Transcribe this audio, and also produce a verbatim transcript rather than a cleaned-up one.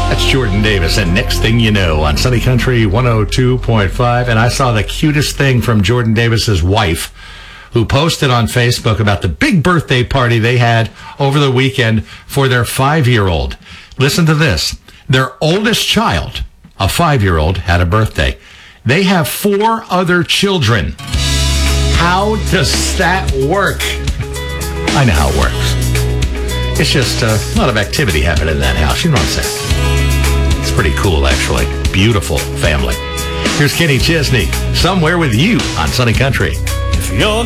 That's Jordan Davis, and Next Thing You Know on Sunny Country one oh two point five. And I saw the cutest thing from Jordan Davis's wife, who posted on Facebook about the big birthday party they had over the weekend for their five-year-old. Listen to this. Their oldest child, a five-year-old, had a birthday. They have four other children. How does that work? I know how it works. It's just uh, a lot of activity happening in that house. You know what I'm saying? It's pretty cool, actually. Beautiful family. Here's Kenny Chesney, Somewhere With You on Sunny Country. If you're